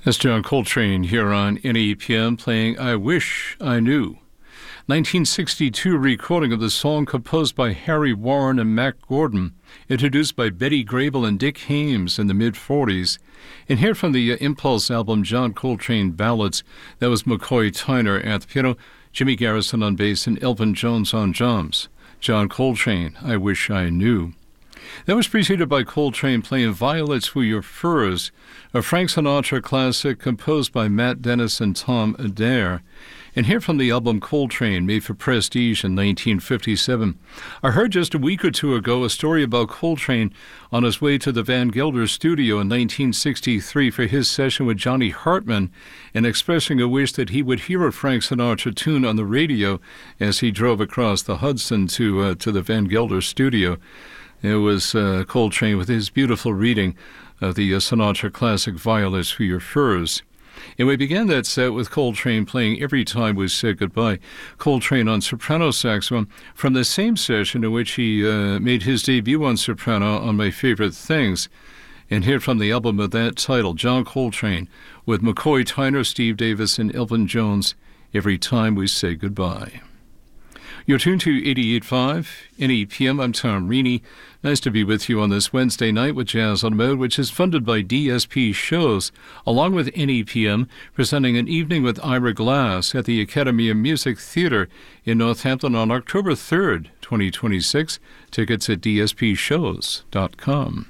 That's John Coltrane here on NEPM playing I Wish I Knew. 1962 recording of the song composed by Harry Warren and Mac Gordon, introduced by Betty Grable and Dick Haymes in the mid-40s. And here from the Impulse album, John Coltrane Ballads, that was McCoy Tyner at the piano, Jimmy Garrison on bass, and Elvin Jones on drums. John Coltrane, I Wish I Knew. That was preceded by Coltrane playing Violets for Your Furs, a Frank Sinatra classic composed by Matt Dennis and Tom Adair. And here from the album Coltrane, made for Prestige in 1957. I heard just a week or two ago a story about Coltrane on his way to the Van Gelder studio in 1963 for his session with Johnny Hartman, and expressing a wish that he would hear a Frank Sinatra tune on the radio as he drove across the Hudson to the Van Gelder studio. It was Coltrane with his beautiful reading of the Sinatra classic Violets for Your Furs. And we began that set with Coltrane playing Every Time We Say Goodbye. Coltrane on soprano saxophone from the same session in which he made his debut on soprano on My Favorite Things. And here from the album of that title, John Coltrane with McCoy Tyner, Steve Davis, and Elvin Jones, Every Time We Say Goodbye. You're tuned to 88.5 NEPM. I'm Tom Reaney. Nice to be with you on this Wednesday night with Jazz on the Mode, which is funded by DSP Shows, along with NEPM, presenting an evening with Ira Glass at the Academy of Music Theater in Northampton on October 3rd, 2026. Tickets at dspshows.com.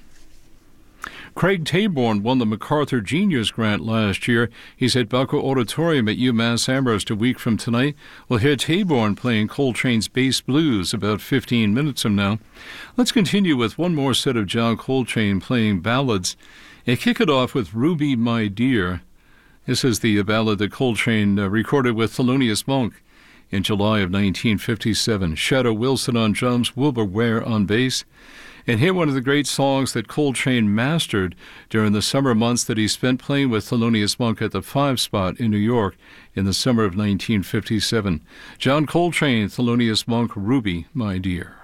Craig Taborn won the MacArthur Genius Grant last year. He's at Balco Auditorium at UMass Amherst a week from tonight. We'll hear Taborn playing Coltrane's Bass Blues about 15 minutes from now. Let's continue with one more set of John Coltrane playing ballads and kick it off with Ruby, My Dear. This is the ballad that Coltrane recorded with Thelonious Monk in July of 1957. Shadow Wilson on drums, Wilbur Ware on bass. And here one of the great songs that Coltrane mastered during the summer months that he spent playing with Thelonious Monk at the Five Spot in New York in the summer of 1957. John Coltrane, Thelonious Monk, Ruby, My Dear.